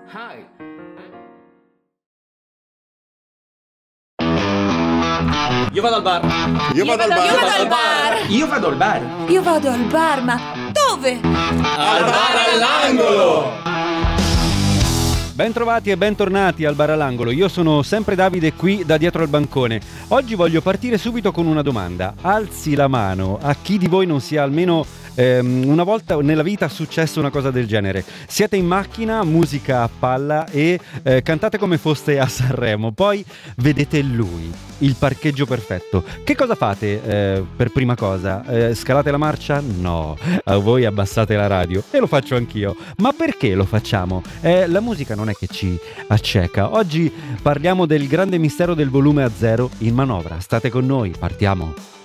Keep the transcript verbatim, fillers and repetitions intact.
Hi. Io vado al bar. Io vado al bar. Io vado al bar. Io vado al bar. Io vado al bar, ma dove? Al bar all'angolo. Bentrovati e bentornati al Bar all'Angolo, io sono sempre Davide qui da dietro al bancone. Oggi voglio partire subito con una domanda. Alzi la mano a chi di voi non sia almeno ehm, una volta nella vita successo una cosa del genere. Siete in macchina, musica a palla e eh, cantate come foste a Sanremo, poi vedete lui, il parcheggio perfetto. Che cosa fate eh, per prima cosa? Eh, scalate la marcia? No, a voi abbassate la radio e lo faccio anch'io. Ma perché lo facciamo? Eh, la musica non è che ci acceca. Oggi parliamo del grande mistero del volume a zero in manovra. State con noi, partiamo.